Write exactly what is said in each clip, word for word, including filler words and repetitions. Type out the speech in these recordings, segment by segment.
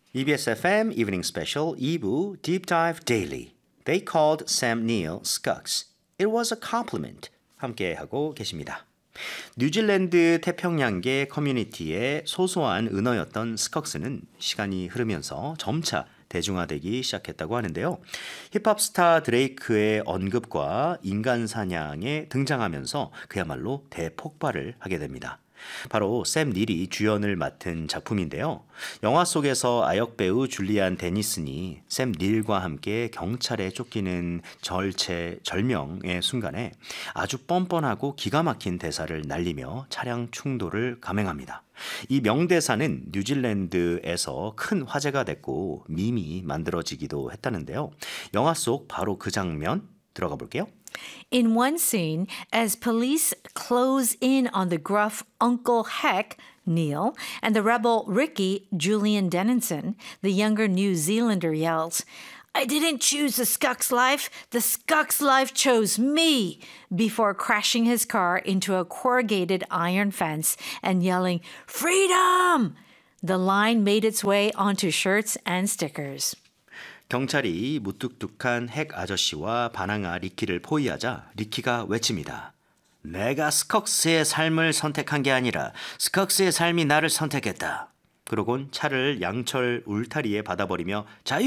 이비에스 에프엠 Evening Special 이 부 Deep Dive Daily. They called Sam Neill Skunks. It was a compliment. 함께하고 계십니다. 뉴질랜드 태평양계 커뮤니티의 소소한 은어였던 스컥스는 시간이 흐르면서 점차 대중화되기 시작했다고 하는데요. 힙합 스타 드레이크의 언급과 인간 사냥에 등장하면서 그야말로 대폭발을 하게 됩니다. 바로 샘 닐이 주연을 맡은 작품인데요. 영화 속에서 아역 배우 줄리안 데니슨이 샘 닐과 함께 경찰에 쫓기는 절체절명의 순간에 아주 뻔뻔하고 기가 막힌 대사를 날리며 차량 충돌을 감행합니다. 이 명대사는 뉴질랜드에서 큰 화제가 됐고 밈이 만들어지기도 했다는데요. 영화 속 바로 그 장면 들어가 볼게요. In one scene, as police close in on the gruff Uncle Heck, Neil, and the rebel Ricky, Julian Dennison, the younger New Zealander yells, I didn't choose the Skuk's life, the Skuk's life chose me, before crashing his car into a corrugated iron fence and yelling, Freedom! The line made its way onto shirts and stickers. 경찰이 무뚝뚝한 핵 아저씨와 바나나 리키를 포위하자 리키가 외칩니다. 내가 스컥스의 삶을 선택한 게 아니라 스컥스의 삶이 나를 선택했다. 그러곤 차를 양철 울타리에 받아버리며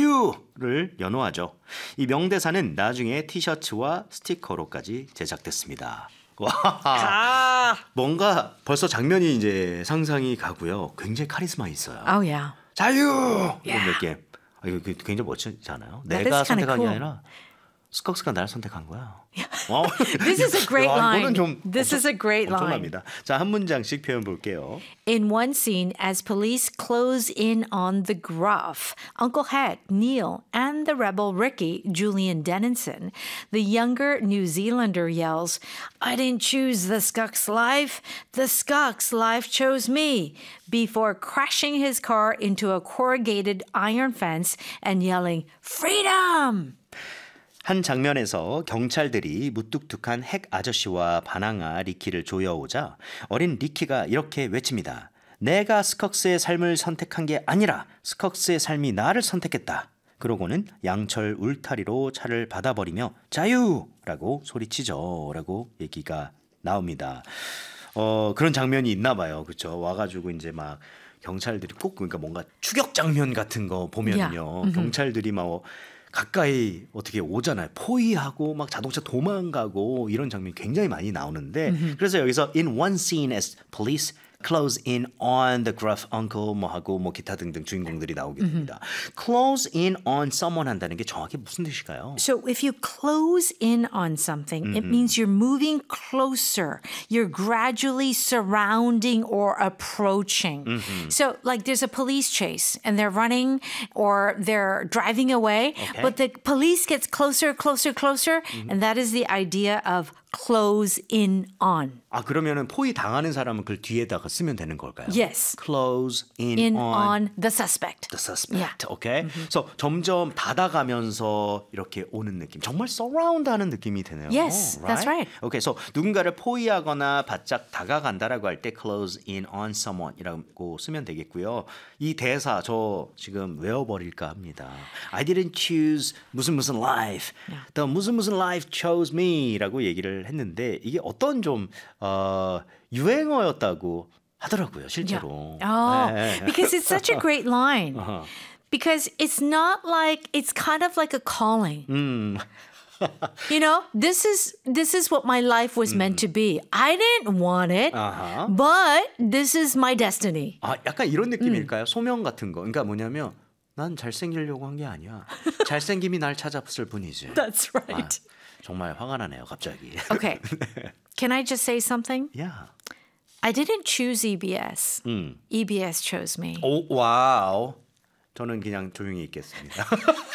자유를 연호하죠. 이 명대사는 나중에 티셔츠와 스티커로까지 제작됐습니다. 와, 아. 뭔가 벌써 장면이 이제 상상이 가고요. 굉장히 카리스마 있어요. Oh, yeah. 자유! 이런 Yeah. 느낌. 아, 이거 굉장히 멋지지 않아요? That 내가 is kinda 선택한 게 cool. 아니라 스컥스가 나를 선택한 거야. 어? This is a great 와, line. 이거는 좀 This 엄청, is a great line. 엄청납니다. 자, 한 문장씩 표현 볼게요. In one scene, as police close in on the gruff, Uncle Heck, Neil, and the rebel Ricky, Julian Dennison, the younger New Zealander yells, I didn't choose the Skuk's life, the Skuk's life chose me, before crashing his car into a corrugated iron fence and yelling, Freedom! 한 장면에서 경찰들이 무뚝뚝한 핵 아저씨와 바나나 리키를 조여오자 어린 리키가 이렇게 외칩니다. 내가 스컥스의 삶을 선택한 게 아니라 스컥스의 삶이 나를 선택했다. 그러고는 양철 울타리로 차를 받아버리며 자유라고 소리치죠. 라고 얘기가 나옵니다. 어, 그런 장면이 있나 봐요. 그렇죠? 와가지고 이제 막 경찰들이 꼭 그러니까 뭔가 추격 장면 같은 거 보면요. Yeah. 경찰들이 막 가까이 어떻게 오잖아요. 포위하고 막 자동차 도망가고 이런 장면이 굉장히 많이 나오는데 mm-hmm. 그래서 여기서 in one scene as police close in on the gruff uncle 뭐 하고 뭐 기타 등등 주인공들이 나오게 됩니다. Mm-hmm. close in on someone 한다는 게 정확히 무슨 뜻일까요? So if you close in on something, mm-hmm. it means you're moving closer. You're gradually surrounding or approaching. Mm-hmm. So like there's a police chase and they're running or they're driving away, okay. but the police gets closer, closer, closer, mm-hmm. and that is the idea of close in on. 아 그러면은 포위 당하는 사람은 그 뒤에다가 쓰면 되는 걸까요? Yes. Close in, in on, on the suspect. The suspect. Yeah. Okay. Mm-hmm. So 점점 닫아가면서 이렇게 오는 느낌. 정말 surround하는 느낌이 드네요. Yes, right? that's right. Okay. So 누군가를 포위하거나 바짝 다가간다라고 할 때 close in on someone이라고 쓰면 되겠고요. 이 대사 저 지금 외워버릴까 합니다. I didn't choose 무슨 무슨 life. Yeah. The 무슨 무슨 life chose me라고 얘기를 했는데 이게 어떤 좀 어, 유행어였다고 하더라고요, 실제로. Yeah. Oh, 네. because it's such a great line. uh-huh. Because it's not like, it's kind of like a calling. 음. You know, this is this is what my life was meant to be. I didn't want it, uh-huh. but this is my destiny. 아, 약간 이런 느낌일까요? 음. 소명 같은 거. 그러니까 뭐냐면 난 잘생기려고 한 게 아니야. 잘생김이 날 찾았을 뿐이지. That's right. 아, 정말 화가 나네요, 갑자기. Okay. Can I just say something? Yeah. I didn't choose E B S. 음. E B S chose me. 오, 와우. 저는 그냥 조용히 있겠습니다.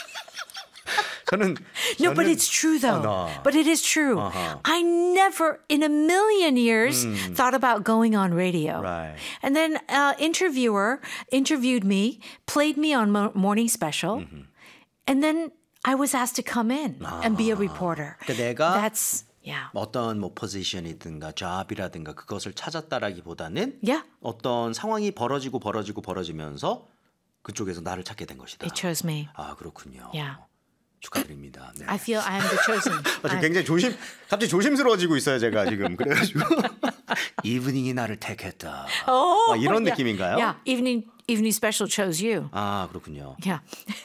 저는 No, 저는, but it's true though. 어, But it is true. Uh-huh. I never in a million years mm. thought about going on radio. Right. And then an uh, interviewer interviewed me, played me on mo- Morning Special, mm-hmm. and then I was asked to come in 아, and be a reporter. 그러니까 내가 That's yeah. 어떤 뭐 포지션이든가 잡이라든가 그것을 찾았다라기보다는 yeah. 어떤 상황이 벌어지고 벌어지고 벌어지면서 그쪽에서 나를 찾게 된 것이다. It chose me. 아 그렇군요. Yeah. 축하드립니다. 네. I feel I am the chosen. 아, 지금 I- 굉장히 조심, 갑자기 조심스러워지고 있어요, 제가 지금. 그래가지고 이브닝이 나를 택했다. Oh, 막 이런 yeah. 느낌인가요? Yeah, evening evening special chose you. 아 그렇군요. Yeah.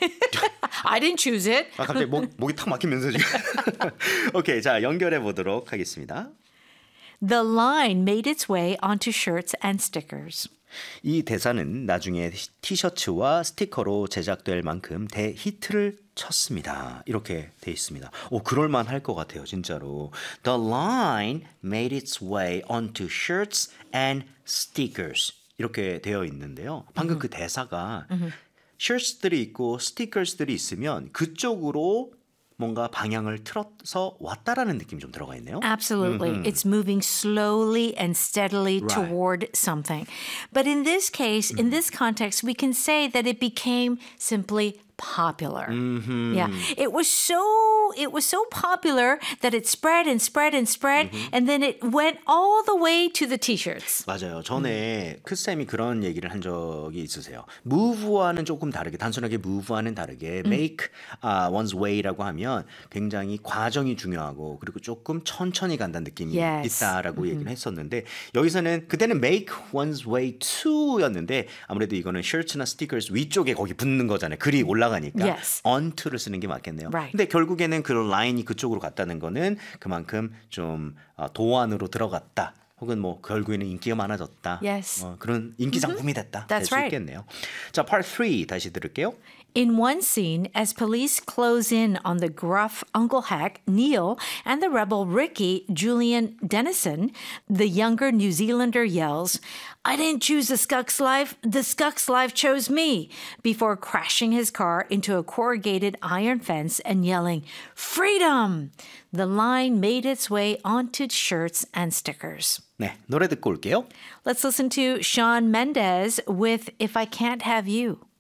I didn't choose it. 아 갑자기 목, 목이 탁 막히면서 지금. 오케이, 자 연결해 보도록 하겠습니다. The line made its way onto shirts and stickers. 이 대사는 나중에 티셔츠와 스티커로 제작될 만큼 대히트를 쳤습니다. 이렇게 돼 있습니다. 오, 그럴만 할 것 같아요, 진짜로. The line made its way onto shirts and stickers. 이렇게 되어 있는데요. 방금 그 대사가 shirts들이 있고 stickers들이 있으면 그쪽으로 뭔가 방향을 틀어서 왔다라는 느낌이 좀 들어가 있네요. Absolutely. It's moving slowly and steadily Right. toward something. But in this case, in this context, we can say that it became simply popular. Yeah. It was so it was so popular that it spread and spread and spread and then it went all the way to the t-shirts. 맞아요. 전에 크쌤이 그런 얘기를 한 적이 있으세요. move와는 조금 다르게 단순하게 move와는 다르게 make uh, one's way라고 하면 굉장히 과정이 중요하고 그리고 조금 천천히 간다는 느낌이 Yes. 있다라고 얘기를 했었는데 여기서는 그때는 make one's way to였는데 아무래도 이거는 shirts나 stickers 위쪽에 거기 붙는 거잖아요. 글이 올라가니까 Yes. onto를 쓰는 게 맞겠네요. Right. 근데 결국에는 그 라인이 그쪽으로 갔다는 거는 그만큼 좀 어, 도안으로 들어갔다. 혹은 뭐 결국에는 인기가 많아졌다. Yes. 어, 그런 인기 상품이 됐다. 될 That's 수 right. 있겠네요. 자, part three 다시 들을게요. In one scene, as police close in on the gruff Uncle Hack, Neil, and the rebel Ricky, Julian Dennison, the younger New Zealander yells, I didn't choose the Skunk's life, the Skunk's life chose me, before crashing his car into a corrugated iron fence and yelling, Freedom! The line made its way onto shirts and stickers. 네, 노래 듣고 올게요. Let's listen to Shawn Mendes with If I Can't Have You.